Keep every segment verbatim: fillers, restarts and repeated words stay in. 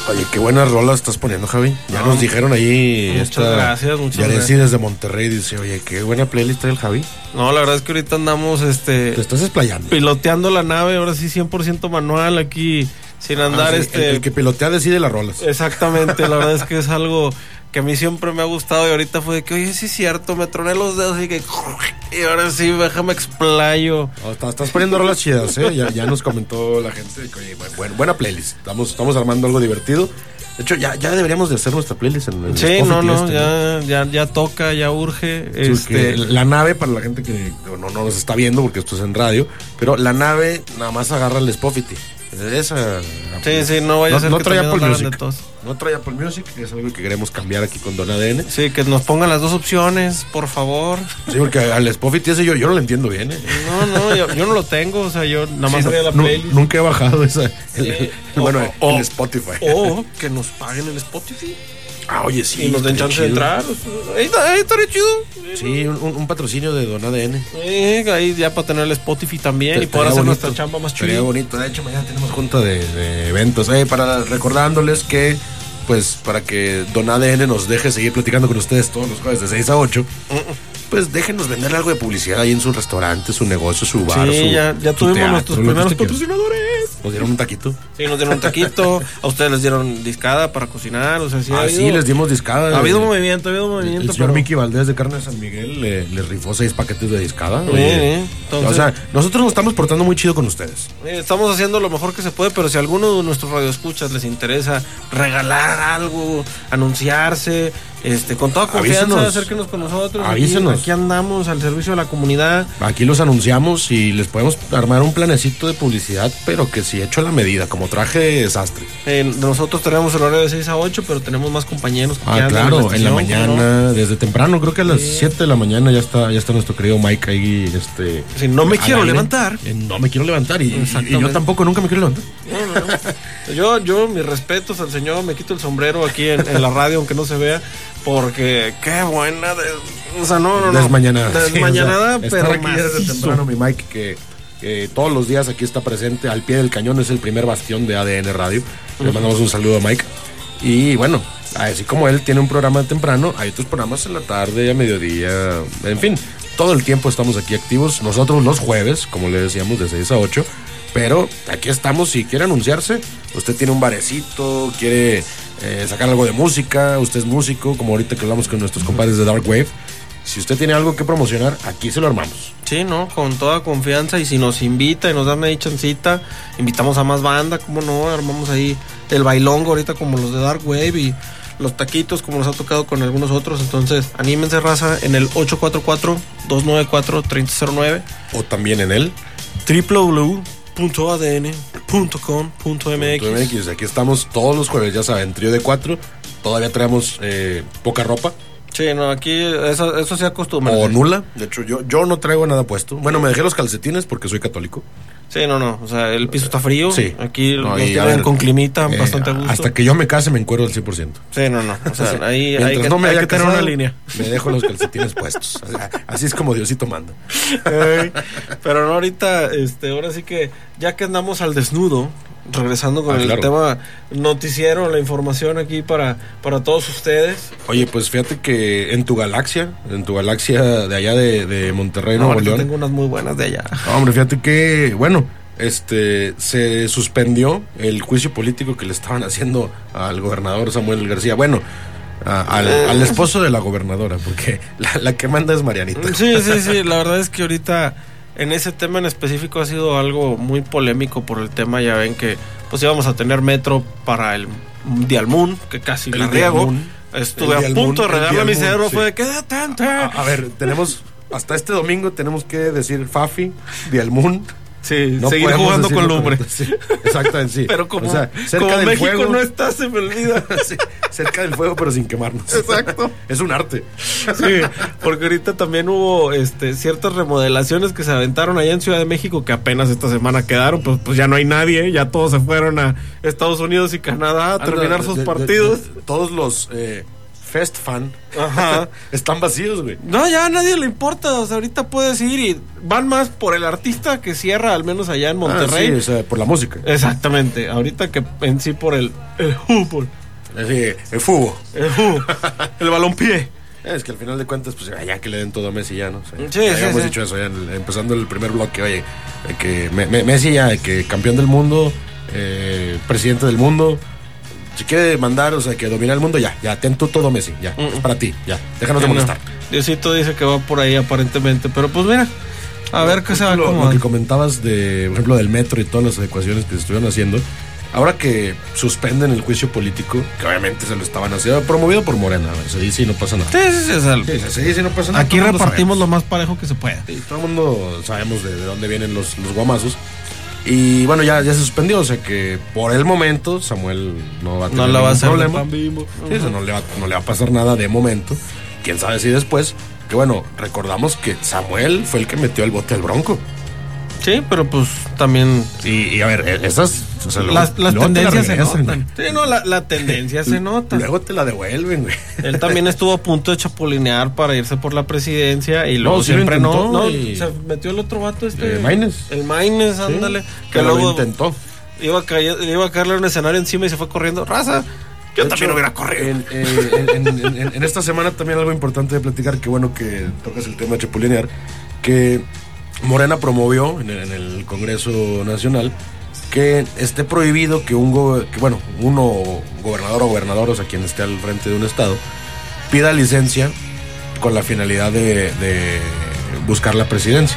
Oye, qué buenas rolas estás poniendo, Javi. Ya no, nos dijeron ahí. Muchas esta, gracias, muchas Yaresi gracias. desde Monterrey dice, oye, qué buena playlist trae el Javi. No, la verdad es que ahorita andamos este Te estás explayando. piloteando la nave, ahora sí cien por ciento manual aquí, sin andar Ah, sí, este el, el que pilotea decide las rolas. Exactamente, la verdad es que es algo que a mí siempre me ha gustado y ahorita fue de que, oye, sí es cierto, me troné los dedos y que y ahora sí, déjame explayo. Oh, estás, estás poniendo rolas chidas, ¿eh? Ya, ya nos comentó la gente que, oye, buen, buen, buena playlist. Estamos, estamos armando algo divertido. De hecho, ya, ya deberíamos de hacer nuestra playlist en el Sí, Spotify no, no, este, ya, ya, ya toca, ya urge. Sí, este, la nave, para la gente que no, no nos está viendo porque esto es en radio, pero la nave nada más agarra el Spotify. Esa. Sí, sí, no vaya no, a ser no que trae también Apple nos hagan Music. de tos. No trae Apple Music, que es algo que queremos cambiar aquí con Don A D N. Sí, que nos pongan las dos opciones, por favor. Sí, porque al Spotify ese yo, yo no lo entiendo bien, ¿eh? No, no, yo, yo no lo tengo, o sea, yo nada más Sí, traía la no, playlist. nunca he bajado esa. El, Sí. el- el- bueno, O- el o- Spotify. O que nos paguen el Spotify Ah, oye, sí. y nos den estaría chance de chido. entrar. Ahí, está- ahí estaría chido. Sí, un, un patrocinio de Don A D N. Eh, ahí ya para tener el Spotify también y poder Estaría hacer bonito. nuestra chamba más Estaría chida. bonito. De hecho, mañana tenemos junta de, de eventos. Eh, para recordándoles que, pues, para que Don A D N nos deje seguir platicando con ustedes todos los jueves de seis a ocho, pues déjenos vender algo de publicidad ahí en su restaurante, su negocio, su bar. Sí, su, ya, ya su tuvimos teatro, nuestros lo que primeros usted quiera. patrocinadores. Nos dieron un taquito. Sí, nos dieron un taquito, a ustedes les dieron discada para cocinar, o sea, sí ha Ah, habido, sí, les dimos discada. ha habido Eh, movimiento, ha habido El, movimiento. el señor pero- Mickey Valdés de Carne de San Miguel le, le rifó seis paquetes de discada. Sí, Oye, sí, entonces- o sea, nosotros nos estamos portando muy chido con ustedes. Eh, Estamos haciendo lo mejor que se puede, pero si a alguno de nuestros radioescuchas les interesa regalar algo, anunciarse, este, con toda confianza, Avísenos. acérquenos con nosotros. Aquí, Avísenos. aquí andamos al servicio de la comunidad. Aquí los anunciamos y les podemos armar un planecito de publicidad, pero que sí hecho a la medida, como traje de desastre. Eh, nosotros tenemos el horario de seis a ocho, pero tenemos más compañeros que Ah, andan claro, en la estación, mañana, ¿cómo no? desde temprano, creo que a las Sí. siete de la mañana ya está, ya está nuestro querido Mike ahí, este... Sí, no me al quiero aire. levantar. Eh, no me quiero levantar y, y- y Exactamente. yo tampoco nunca me quiero levantar. No, no, no. Yo, yo, mis respetos al señor, me quito el sombrero aquí en, en la radio, aunque no se vea, porque qué buena, de- o sea, no, no, no. Desmañanada. sí, Desmañanada, o sea, pero estar aquí desde macizo. temprano, mi Mike, que, que todos los días aquí está presente, al pie del cañón, es el primer bastión de A D N Radio. Le mandamos un saludo a Mike. Y bueno, así como él tiene un programa temprano, hay otros programas en la tarde, a mediodía, en fin, todo el tiempo estamos aquí activos. Nosotros los jueves, como le decíamos, de seis a ocho. Pero aquí estamos, si quiere anunciarse, usted tiene un barecito, quiere eh, sacar algo de música, usted es músico, como ahorita que hablamos con nuestros compadres de Dark Wave. Si usted tiene algo que promocionar, aquí se lo armamos. Sí, ¿no? Con toda confianza, y si nos invita y nos da media chancita, invitamos a más banda, ¿cómo no? Armamos ahí el bailongo ahorita como los de Dark Wave y los taquitos como nos ha tocado con algunos otros. Entonces, anímense, raza, en el ocho cuatro cuatro, dos nueve cuatro, tres cero cero nueve O también en él. w w w punto a d n punto com punto m x. M X. Aquí estamos todos los jueves, ya saben, trío de cuatro. Todavía traemos eh, poca ropa Sí, no, aquí eso, eso se acostumbra. o nula. De hecho, yo, yo no traigo nada puesto. Bueno, me dejé los calcetines porque soy católico. Sí, no, no, o sea, el piso está frío. Sí. Aquí No, nos y, a tienen ver, con climita eh, bastante a gusto. Hasta que yo me case me encuero al cien por ciento. Sí, no, no, o sea, ahí Mientras hay que, no me hay haya que tener casado, una línea. me dejo los calcetines puestos. Así es como Diosito manda. Ey, pero no, ahorita, este, ahora sí que, ya que andamos al desnudo, regresando con Ah, el claro. tema noticiero, la información aquí para, para todos ustedes. Oye, pues fíjate que en tu galaxia, en tu galaxia de allá de, de Monterrey, No, Nuevo ahorita León. tengo unas muy buenas de allá. No, hombre, fíjate que, bueno, este, se suspendió el juicio político que le estaban haciendo al gobernador Samuel García. Bueno, a- al, al esposo de la gobernadora, porque la, la que manda es Marianita. Sí, sí, sí, la verdad es que ahorita en ese tema en específico ha sido algo muy polémico por el tema, ya ven que pues íbamos a tener metro para el Dial Moon, que casi El la Dial riego. Moon. Estuve El a Dial punto Moon, de el regarle a Dial mi Moon, cerebro, sí. fue de que detente. A, a ver, tenemos, hasta este domingo tenemos que decir Fafi, Dial Moon. Sí, No seguir podemos jugando con decirlo lumbre. Sí, exactamente, sí. Pero como, O sea, cerca como del México fuego, no está, se me olvida. sí, cerca del fuego, pero sin quemarnos. Exacto. Es un arte. Sí, porque ahorita también hubo este ciertas remodelaciones que se aventaron allá en Ciudad de México que apenas esta semana quedaron, pues, pues ya no hay nadie, ya todos se fueron a Estados Unidos y Canadá a terminar Anda, sus de- de- partidos. de- de- todos los eh, Fest Fan. Ajá. Están vacíos, güey. No, ya a nadie le importa. O sea, ahorita puedes ir y van más por el artista que cierra, al menos allá en Monterrey. Ah, sí, o sea, por la música. Exactamente. Ahorita que en sí por el, el fútbol. Sí, el fútbol. El fútbol. El balompié. Es que al final de cuentas, pues ya que le den todo a Messi ya, ¿no? O sea, Sí, ya sí, habíamos sí. dicho eso ya en el- empezando el primer bloque, oye, de que me- me- Messi ya, de que campeón del mundo, eh, presidente del mundo, si quiere mandar, o sea, que domina el mundo, ya, ya, ten tú todo Messi, ya, Mm. es para ti, ya, déjanos de Sí, no. molestar. Diosito dice que va por ahí aparentemente, pero pues mira, a ver qué se va a Lo, lo acomodar. que comentabas de, por ejemplo, del metro y todas las adecuaciones que se estuvieron haciendo, ahora que suspenden el juicio político, que obviamente se lo estaban haciendo, promovido por Morena, se dice y no pasa nada. Sí, sí, sí, o sea, Sí, se dice y no pasa nada. aquí todo el mundo repartimos sabemos. lo más parejo que se pueda. Sí, todo el mundo sabemos de, de dónde vienen los, los guamazos. Y bueno, ya, ya se suspendió, o sea que por el momento Samuel no va a tener No la va a ningún hacer de problema. pan bimbo. Sí, eso no le, va, no le va a pasar nada de momento. Quién sabe si después. Que bueno, recordamos que Samuel fue el que metió el bote al Bronco. Sí, pero pues también Y, y a ver, e- esas. O sea, luego- las, las luego te la tendencias se regresan, notan. Sí, no, la, la tendencia se nota. Luego te la devuelven, güey. Él también estuvo a punto de chapulinear para irse por la presidencia y luego No, sí lo siempre no, intentó no, y- se metió el otro vato este. Eh, Maínez. El Maínez, ándale. Sí, que pero lo luego intentó. iba a, caer, iba a caerle un escenario encima y se fue corriendo. Raza, yo De también hecho, hubiera corrido. En, eh, en- en- en- en esta semana también algo importante de platicar, que bueno que tocas el tema de chapulinear, que Morena promovió en el, en el Congreso Nacional que esté prohibido que un go- que bueno, uno gobernador o gobernador, o sea, quien esté al frente de un estado, pida licencia con la finalidad de, de buscar la presidencia.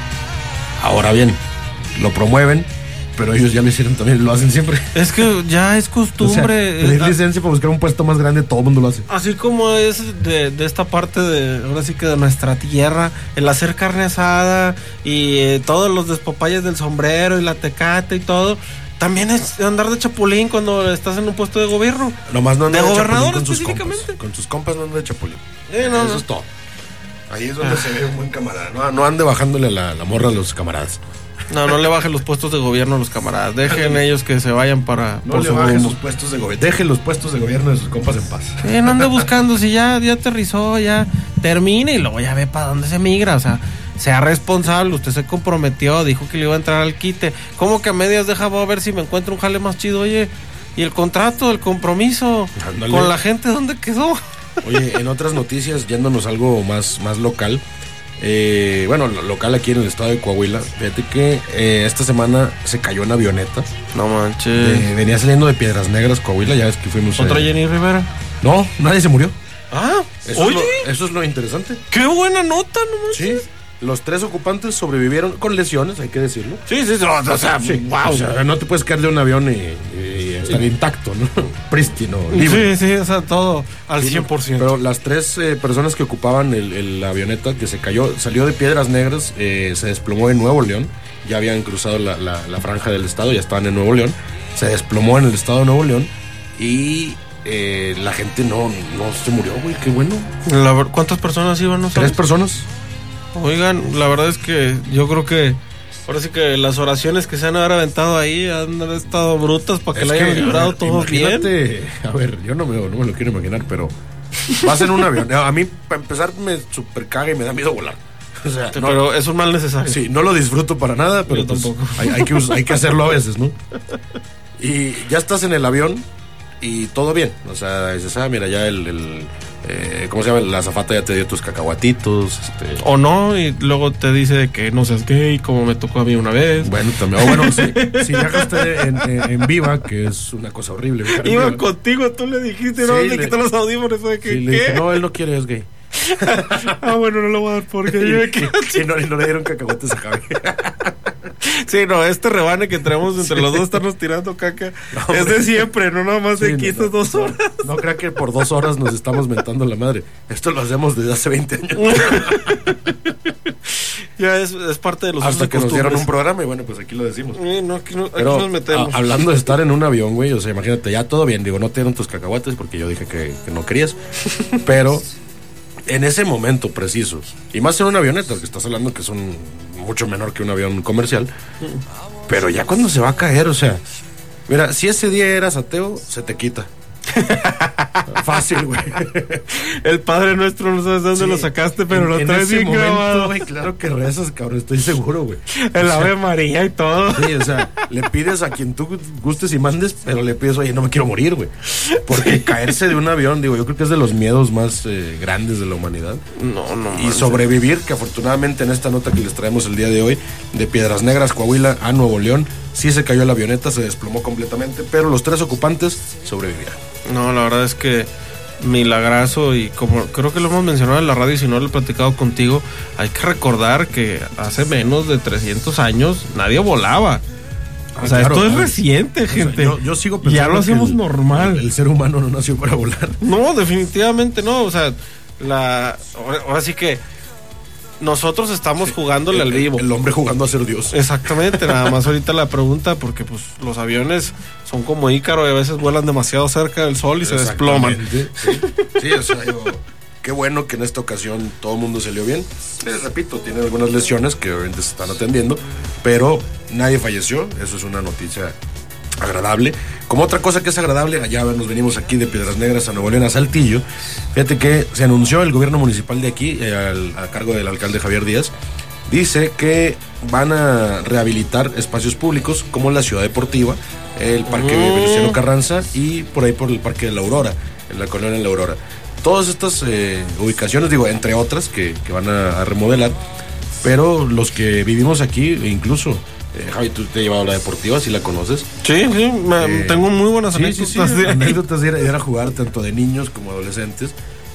Ahora bien, lo promueven, pero ellos ya lo hicieron también, lo hacen siempre. Es que ya es O sea, costumbre. pedir eh, licencia para buscar un puesto más grande, todo el mundo lo hace. Así como es de, de esta parte de, ahora sí que de nuestra tierra, el hacer carne asada y eh, todos los despapayes del sombrero y la tecate y todo, también es andar de chapulín cuando estás en un puesto de gobierno. Nomás no anda ¿De de gobernador chapulín con sus específicamente? compas. Con sus compas no anda de chapulín. Eh, no, Eso no. es todo. Ahí es donde se ve un buen camarada. No, no ande bajándole la, la morra a los camaradas. No, no le bajen los puestos de gobierno a los camaradas. Dejen ellos que se vayan para No por le su baje rumbo. sus puestos de gobierno. Deje los puestos de gobierno de sus compas en paz. Sí, no ande buscando, si ya, ya aterrizó, ya termina y luego ya ve para dónde se migra, o sea, sea responsable, usted se comprometió, dijo que le iba a entrar al quite, ¿cómo que a medias deja voy a ver si me encuentro un jale más chido? Oye, y el contrato, el compromiso Ándale. con la gente, ¿dónde quedó? Oye, en otras noticias, yéndonos a algo más, más local, eh, bueno, lo- local aquí en el estado de Coahuila, fíjate que eh, esta semana se cayó una avioneta. No manches. Eh, venía saliendo de Piedras Negras, Coahuila, ya ves que fuimos. ¿Otra eh, Jenny Rivera? No, nadie se murió. Ah, Eso oye, es lo, eso es lo interesante. qué buena nota, no manches. Sí, los tres ocupantes sobrevivieron con lesiones, hay que decirlo. Sí, sí, sí, o sea, Sí, wow. o sea, no te puedes caer de un avión y, y estar intacto, ¿no? Prístino, libre. Sí, sí, o sea, todo al Sí, cien por ciento. Pero las tres eh, personas que ocupaban el, el- la avioneta que se cayó, salió de Piedras Negras, eh, se desplomó en Nuevo León. Ya habían cruzado la, la- la franja del estado, ya estaban en Nuevo León. Se desplomó en el estado de Nuevo León y eh, la gente no, no se murió, güey, qué bueno. La ver- ¿Cuántas personas iban? No Tres sabes? personas. Oigan, la verdad es que yo creo que ahora sí que las oraciones que se han haber aventado ahí han estado brutas para que Es la hayan que, a librado ver, todos bien. imagínate, a ver, yo no me, no me lo quiero imaginar, pero vas en un avión. A mí, para empezar, me super caga y me da miedo volar. O sea, no, Pero es un mal necesario. sí, no lo disfruto para nada, pero Yo pues, tampoco. hay, hay que, us- hay que hacerlo a veces, ¿no? Y ya estás en el avión y todo bien. O sea, dices, ah, mira, ya el, el, eh, ¿cómo se llama? La azafata ya te dio tus cacahuatitos. Este, O no, y luego te dice que no seas gay, como me tocó a mí una vez. bueno, también. O bueno, si, si viajaste en, en- en Viva, que es una cosa horrible. viajar en Iba Viva. contigo, tú le dijiste, Sí, no, le le- quitó los audífonos, ¿sabes qué? Sí, le dije, no, él no quiere, es gay. Ah, bueno, no lo voy a dar porque yo me quedo- Y no, y no le dieron cacahuates a Javi. Sí, no, este rebane que traemos entre los dos estarnos tirando caca No, es de siempre, no nada más de Sí, aquí no, estas no, dos no, horas. No, crea que por dos horas nos estamos mentando la madre. Esto lo hacemos desde hace veinte años. Ya es, es parte de los Hasta usos y que nos dieron un costumbres. programa y bueno, pues aquí lo decimos. Sí, no, aquí, no, aquí Pero nos metemos. a- hablando de estar en un avión, güey, o sea, imagínate, ya todo bien, digo, no te dieron tus cacahuates porque yo dije que, que no querías, pero en ese momento preciso, y más en una avioneta, que estás hablando que es un mucho menor que un avión comercial, pero ya cuando se va a caer, o sea, mira, si ese día eras ateo, se te quita. Fácil, güey. El Padre Nuestro, no sabes de dónde sí, lo sacaste, pero en, lo en traes bien momento, grabado. Güey, claro que rezas, cabrón, estoy seguro, güey. El Ave sea, María y todo. Sí, o sea, le pides a quien tú gustes y mandes, pero le pides, oye, no me quiero morir, güey. Porque caerse de un avión, digo, yo creo que es de los miedos más eh, grandes de la humanidad. No, no. Y man, sobrevivir, que afortunadamente en esta nota que les traemos el día de hoy, de Piedras Negras, Coahuila a Nuevo León, sí se cayó la avioneta, se desplomó completamente, pero los tres ocupantes sobrevivieron. No, la verdad es que milagrazo, y como creo que lo hemos mencionado en la radio y si no lo he platicado contigo, hay que recordar que hace menos de trescientos años nadie volaba. O sea, claro, esto es reciente, gente. O sea, yo, yo sigo pensando ya lo hacemos el, normal. El, el ser humano no nació para volar. No, definitivamente no. O sea, la ahora, ahora sí que nosotros estamos sí, jugándole el, al vivo. El hombre jugando a ser Dios. Exactamente, nada más ahorita la pregunta, porque pues los aviones son como Ícaro y a veces vuelan demasiado cerca del sol y se desploman. Sí, sí, o sea, yo, qué bueno que en esta ocasión todo el mundo salió bien. Les repito, tiene algunas lesiones que obviamente se están atendiendo, pero nadie falleció, eso es una noticia agradable. Como otra cosa que es agradable, allá nos venimos aquí de Piedras Negras a Nuevo León, a Saltillo. Fíjate que se anunció el gobierno municipal de aquí, eh, al, a cargo del alcalde Javier Díaz, dice que van a rehabilitar espacios públicos como la Ciudad Deportiva, el Parque mm. Venustiano Carranza y por ahí por el Parque de la Aurora, en la colonia de la Aurora. Todas estas eh, ubicaciones, digo, entre otras que, que van a, a remodelar, pero los que vivimos aquí, incluso Eh, Javi, tú te has llevado a la Deportiva, ¿sí la conoces? Sí, sí, me, eh, tengo muy buenas sí, anécdotas. Sí, sí, de anécdotas de ir, de ir a jugar tanto de niños como adolescentes.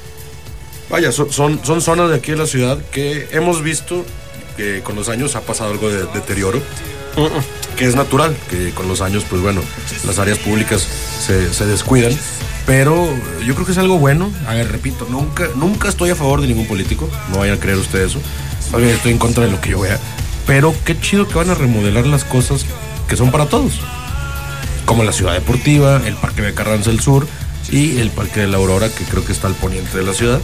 Vaya, son, son, son zonas de aquí de la ciudad que hemos visto que con los años ha pasado algo de deterioro, uh-uh. que es natural, que con los años, pues bueno, las áreas públicas se, se descuidan, pero yo creo que es algo bueno. A ver, repito, nunca, nunca estoy a favor de ningún político, no vayan a creer ustedes eso, estoy en contra de lo que yo vea. Pero qué chido que van a remodelar las cosas que son para todos. Como la Ciudad Deportiva, el Parque de Carranza del Sur y el Parque de la Aurora, que creo que está al poniente de la ciudad.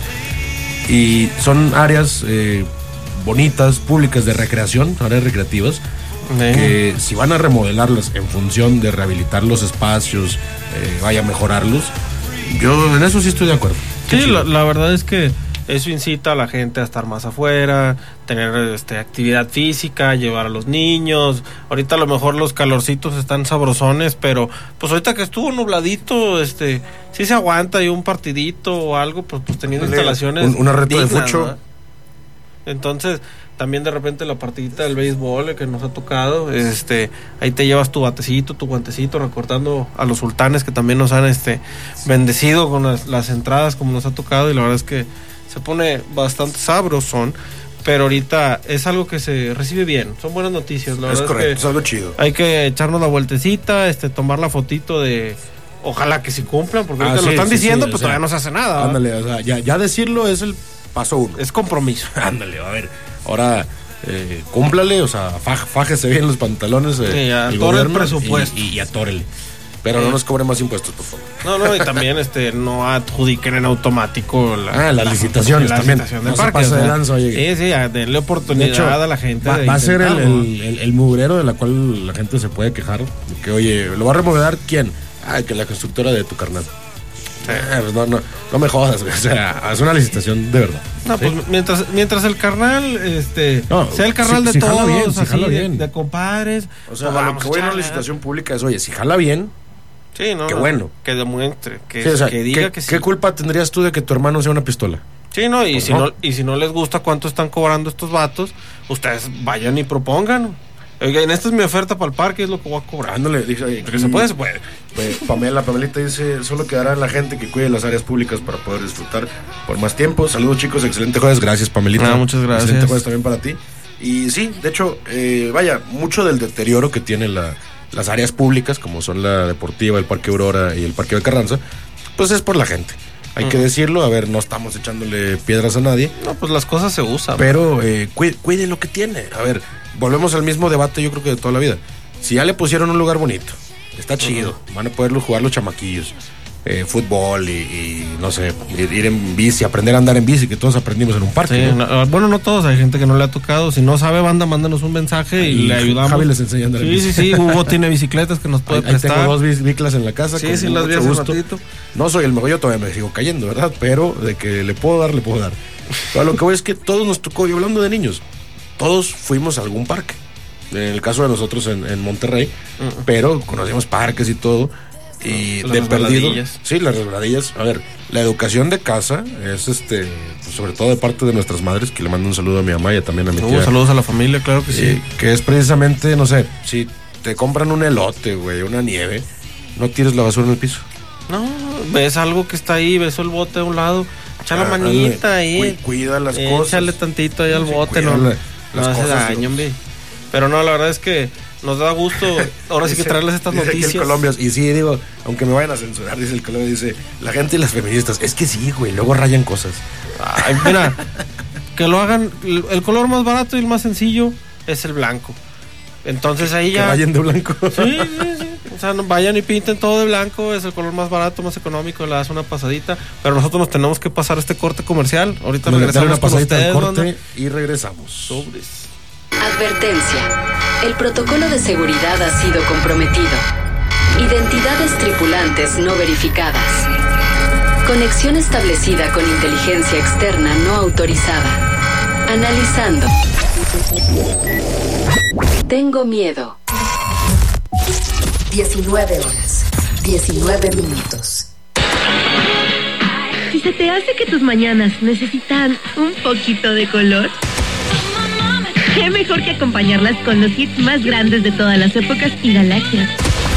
Y son áreas eh, bonitas, públicas de recreación, áreas recreativas, eh. que si van a remodelarlas en función de rehabilitar los espacios, eh, vaya a mejorarlos, yo en eso sí estoy de acuerdo. Sí, la, la verdad es que eso incita a la gente a estar más afuera, tener este, actividad física, llevar a los niños. Ahorita a lo mejor los calorcitos están sabrosones, pero pues ahorita que estuvo nubladito, este, sí se aguanta y un partidito o algo, pues, pues teniendo Dale, instalaciones un, una reta dignas, de fucho, ¿no? Entonces también de repente la partidita del béisbol que nos ha tocado, este, ahí te llevas tu batecito, tu guantecito, recordando a los sultanes que también nos han este bendecido con las, las entradas como nos ha tocado, y la verdad es que se pone bastante sabrosón, pero ahorita es algo que se recibe bien, son buenas noticias, la es verdad correcto, es, que es algo chido. Hay que echarnos la vueltecita, este, tomar la fotito de, ojalá que sí cumplan, porque ah, ahorita sí, lo están sí, diciendo, sí, pues todavía sea, no se hace nada. Ándale, o sea, ya, ya decirlo es el paso uno. Es compromiso. Ándale, a ver, ahora eh, cúmplale, o sea, faj, fájese bien los pantalones, eh, sí, el gobierno, el presupuesto y, y, y atórele. Pero no nos cobren más impuestos, por favor. No, no, y también este no adjudiquen en automático la, ah, las licitaciones la también. Licitación de no parques, se pase de lanza, oye. Sí, sí, denle oportunidad de hecho, a la gente. Va, va a ser el, el, el, el mugrero de la cual la gente se puede quejar. Que, oye, ¿lo va a remodelar quién? Ah, que la constructora de tu carnal. Eh, pues no, no, no me jodas, o sea, es una licitación de verdad. No, ¿sí? Pues mientras, mientras el carnal, este, no, sea el carnal si, de si todos, bien, si así, bien. De, de compadres. O sea, pues a lo que voy a una licitación pública es, oye, si jala bien, sí, no, qué no, bueno. Que demuestre, que, sí, o sea, que diga ¿qué, que sí. ¿Qué culpa tendrías tú de que tu hermano sea una pistola? Sí, no, y pues si no. no, y si no les gusta cuánto están cobrando estos vatos, ustedes vayan y propongan. Oigan, esta es mi oferta para el parque, es lo que voy a cobrar. Ándale, dice, oye, que se puede, se puede. Pues, Pamela, Pamelita dice, solo quedará la gente que cuide las áreas públicas para poder disfrutar por más tiempo. Saludos, chicos, excelente jueves, gracias, Pamelita. Ah, muchas gracias. Excelente jueves también para ti. Y sí, de hecho, eh, vaya, mucho del deterioro que tiene la, las áreas públicas, como son la Deportiva, el Parque Aurora y el Parque de Carranza, pues es por la gente. Hay uh-huh. que decirlo, a ver, no estamos echándole piedras a nadie. No, pues las cosas se usan. Pero eh, cuide, cuide lo que tiene. A ver, volvemos al mismo debate, yo creo que de toda la vida. Si ya le pusieron un lugar bonito, está chido, uh-huh. van a poder jugar los chamaquillos. eh, fútbol y, y, no sé, ir, ir en bici, aprender a andar en bici, que todos aprendimos en un parque. Sí, ¿no? no, bueno, no todos, hay gente que no le ha tocado. Si no sabe, banda, mándanos un mensaje y, y le ayudamos. Javi les enseña a andar sí, en bici. Sí, sí, Hugo tiene bicicletas que nos puede ahí, prestar. Ahí tengo dos biclas en la casa. Sí, sí, las vi hace ratito. No soy el mejor, yo todavía me sigo cayendo, ¿verdad? Pero de que le puedo dar, le puedo dar. Pero lo que voy es que todos nos tocó, y hablando de niños, todos fuimos a algún parque. En el caso de nosotros en, en Monterrey, uh-uh. pero conocimos parques y todo. Y las de perdido. Sí, las resbaladillas. A ver, la educación de casa es este, pues sobre todo de parte de nuestras madres, que le mando un saludo a mi mamá y también a mi tía. Uh, saludos a la familia, claro que sí. sí. Que es precisamente, no sé, si te compran un elote, güey, una nieve, no tires la basura en el piso. No, ves algo que está ahí, ves el bote a un lado, echa la manita ahí. Cuida las eh, cosas. Échale tantito ahí al sí, bote, no, la, no hace daño, hombre. Pero no, la verdad es que nos da gusto ahora sí que traerles estas dice noticias. El Colombia, y sí, digo, aunque me vayan a censurar, dice el Colombia, dice, la gente y las feministas, es que sí, güey, luego rayan cosas. Ay, mira, que lo hagan, el color más barato y el más sencillo es el blanco. Entonces ahí ya... Que vayan de blanco. Sí, sí, sí. O sea, no vayan y pinten todo de blanco, es el color más barato, más económico, le das una pasadita. Pero nosotros nos tenemos que pasar este corte comercial. Ahorita nos regresamos una pasadita ustedes, de corte, ¿no? Y regresamos. Sobres. Advertencia. El protocolo de seguridad ha sido comprometido. Identidades tripulantes no verificadas. Conexión establecida con inteligencia externa no autorizada. Analizando. Tengo miedo. diecinueve horas, diecinueve minutos. Si se te hace que tus mañanas necesitan un poquito de color, qué mejor que acompañarlas con los hits más grandes de todas las épocas y galaxias.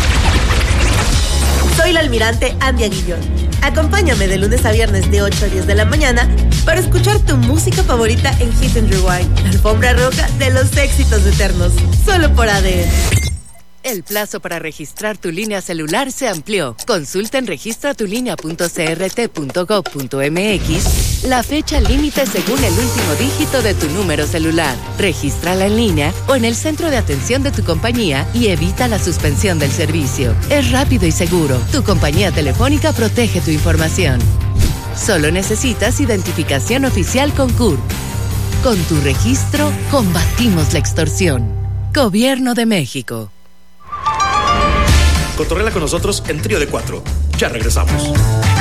Soy la almirante Andy Aguillón. Acompáñame de lunes a viernes de ocho a diez de la mañana para escuchar tu música favorita en Hit and Rewind, la alfombra roja de los éxitos eternos, solo por A D N. El plazo para registrar tu línea celular se amplió. Consulta en registra tu línea punto c r t punto gov punto m x la fecha límite según el último dígito de tu número celular. Regístrala en línea o en el centro de atención de tu compañía y evita la suspensión del servicio. Es rápido y seguro. Tu compañía telefónica protege tu información. Solo necesitas identificación oficial con C U R. Con tu registro, combatimos la extorsión. Gobierno de México. Cotorrela con nosotros en Trío de Cuatro. Ya regresamos.